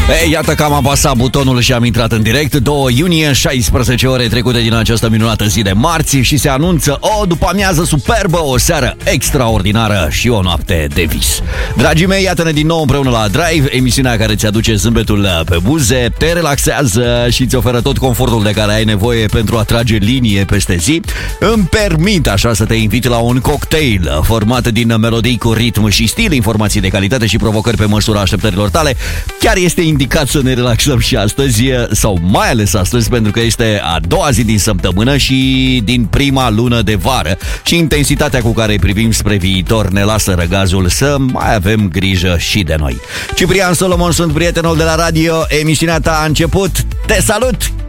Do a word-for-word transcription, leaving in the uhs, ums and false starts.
Ei, iată că am apasat butonul și am intrat în direct. doi iunie, șaisprezece ore trecute din această minunată zi de marți și se anunță o după-amiază superbă, o seară extraordinară și o noapte de vis. Dragii mei, iată-ne din nou împreună la Drive, emisiunea care ți aduce zâmbetul pe buze, te relaxează și îți oferă tot confortul de care ai nevoie pentru a trage linie peste zi. Îmi permit așa să te invit la un cocktail format din melodii cu ritm și stil, informații de calitate și provocări pe măsura așteptărilor tale. Chiar este indicat să ne relaxăm și astăzi, sau mai ales astăzi, pentru că este a doua zi din săptămână și din prima lună de vară și intensitatea cu care privim spre viitor ne lasă răgazul să mai avem grijă și de noi. Ciprian Solomon sunt, prietenul de la radio, emisiunea ta a început, te salut!